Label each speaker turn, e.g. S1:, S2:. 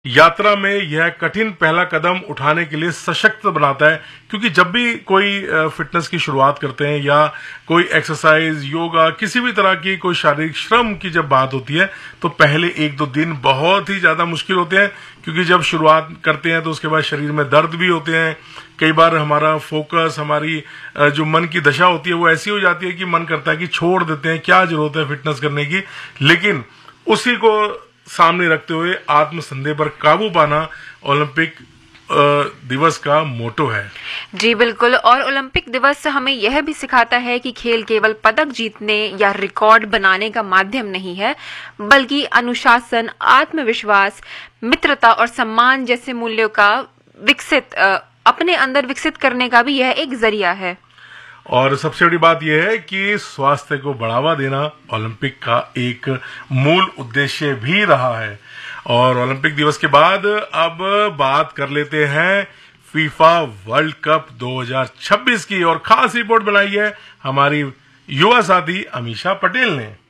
S1: यात्रा में यह कठिन पहला कदम उठाने के लिए सशक्त बनाता है, क्योंकि जब भी कोई फिटनेस की शुरुआत करते हैं या कोई एक्सरसाइज, योगा, किसी भी तरह की कोई शारीरिक श्रम की जब बात होती है तो पहले 1-2 दिन बहुत ही ज्यादा मुश्किल होते हैं, क्योंकि जब शुरुआत करते हैं तो उसके बाद शरीर में दर्द भी होते हैं। कई बार हमारा फोकस, हमारी जो मन की दशा होती है वो ऐसी हो जाती है कि मन करता है कि छोड़ देते हैं, क्या जरूरत है फिटनेस करने की। लेकिन उसी को सामने रखते हुए आत्मसंदेह पर काबू पाना ओलंपिक दिवस का मोटो है।
S2: जी बिल्कुल, और ओलंपिक दिवस हमें यह भी सिखाता है कि खेल केवल पदक जीतने या रिकॉर्ड बनाने का माध्यम नहीं है, बल्कि अनुशासन, आत्मविश्वास, मित्रता और सम्मान जैसे मूल्यों का अपने अंदर विकसित करने का भी यह एक जरिया है।
S1: और सबसे बड़ी बात यह है कि स्वास्थ्य को बढ़ावा देना ओलंपिक का एक मूल उद्देश्य भी रहा है। और ओलंपिक दिवस के बाद अब बात कर लेते हैं फीफा वर्ल्ड कप 2026 की, और खास रिपोर्ट बनाई है हमारी युवा साथी अमीषा पटेल ने।